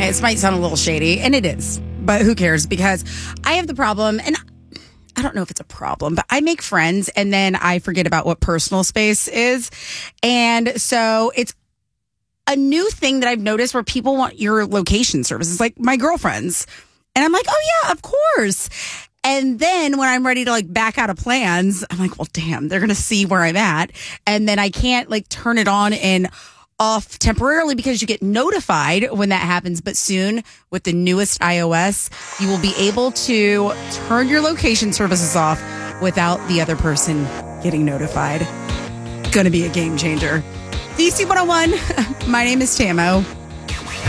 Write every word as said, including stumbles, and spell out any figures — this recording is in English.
This might sound a little shady, and it is, but who cares? Because I have the problem, and I don't know if it's a problem, but I make friends and then I forget about what personal space is. And so it's a new thing that I've noticed where people want your location services, like my girlfriends. And I'm like, oh yeah, of course. And then when I'm ready to like back out of plans, I'm like, well, damn, they're going to see where I'm at. And then I can't like turn it on and off temporarily because you get notified when that happens. But soon with the newest iOS, you will be able to turn your location services off without the other person getting notified. Going to be a game changer. D C one oh one. My name is Tamo.